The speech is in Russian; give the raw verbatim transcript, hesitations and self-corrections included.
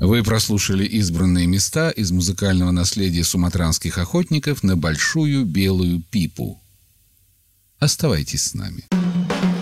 Вы прослушали избранные места из музыкального наследия суматранских охотников на большую белую пипу. Оставайтесь с нами.